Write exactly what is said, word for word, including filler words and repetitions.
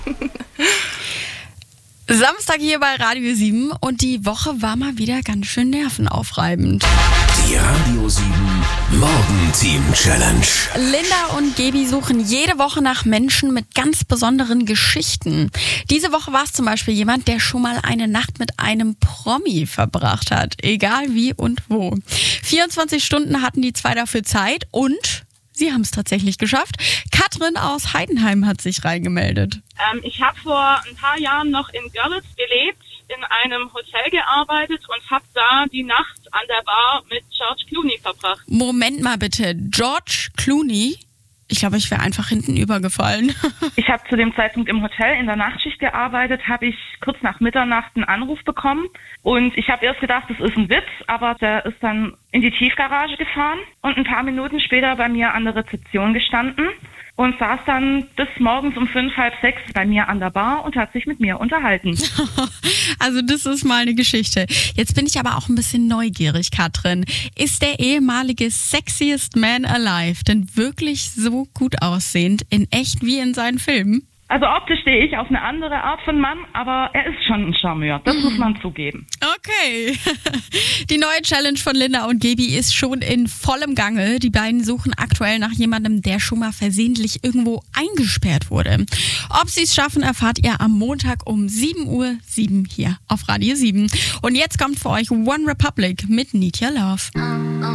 Samstag hier bei Radio sieben und die Woche war mal wieder ganz schön nervenaufreibend. Die Radio sieben Morgen-Team Challenge. Linda und Gaby suchen jede Woche nach Menschen mit ganz besonderen Geschichten. Diese Woche war es zum Beispiel jemand, der schon mal eine Nacht mit einem Promi verbracht hat. Egal wie und wo. vierundzwanzig Stunden hatten die zwei dafür Zeit und sie haben es tatsächlich geschafft. Katrin aus Heidenheim hat sich reingemeldet. Ähm, ich habe vor ein paar Jahren noch in Görlitz gelebt, in einem Hotel gearbeitet und habe da die Nacht an der Bar mit George Clooney verbracht. Moment mal bitte, George Clooney? Ich glaube, ich wäre einfach hinten übergefallen. Ich habe zu dem Zeitpunkt im Hotel in der Nachtschicht gearbeitet, habe ich kurz nach Mitternacht einen Anruf bekommen und ich habe erst gedacht, das ist ein Witz, aber der ist dann in die Tiefgarage gefahren und ein paar Minuten später bei mir an der Rezeption gestanden und saß dann bis morgens um fünf, halb sechs bei mir an der Bar und hat sich mit mir unterhalten. Also das ist mal eine Geschichte. Jetzt bin ich aber auch ein bisschen neugierig, Katrin. Ist der ehemalige Sexiest Man Alive denn wirklich so gut aussehend, in echt wie in seinen Filmen? Also optisch stehe ich auf eine andere Art von Mann, aber er ist schon ein Charmeur, das muss man zugeben. Okay. Die neue Challenge von Linda und Gaby ist schon in vollem Gange. Die beiden suchen aktuell nach jemandem, der schon mal versehentlich irgendwo eingesperrt wurde. Ob sie es schaffen, erfahrt ihr am Montag um sieben Uhr sieben hier auf Radio sieben. Und jetzt kommt für euch One Republic mit Need Your Love.